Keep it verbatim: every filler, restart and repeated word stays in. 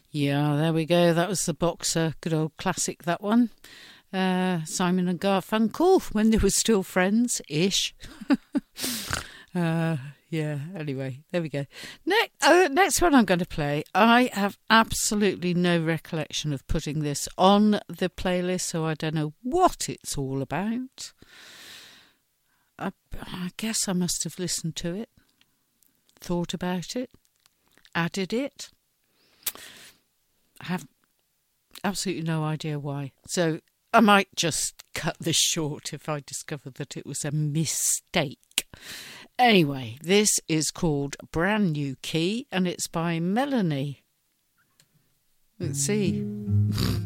Yeah, there we go. That was the Boxer. Good old classic, that one. Uh, Simon and Garfunkel, when they were still friends-ish. uh, yeah, anyway, there we go. Next, uh, next one I'm going to play. I have absolutely no recollection of putting this on the playlist, so I don't know what it's all about. I, I guess I must have listened to it, thought about it, added it. I have absolutely no idea why. So I might just cut this short if I discover that it was a mistake. Anyway, this is called Brand New Key and it's by Melanie. Let's see.